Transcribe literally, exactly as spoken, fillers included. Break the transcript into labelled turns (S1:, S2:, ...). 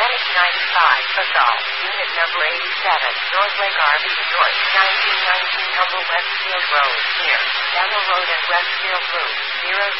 S1: Medic ninety-five, Basalt, Unit number eighty-seven, North Lake R V, North, nineteen nineteen Humble Westfield Road, near Battle Road and Westfield Loop, zero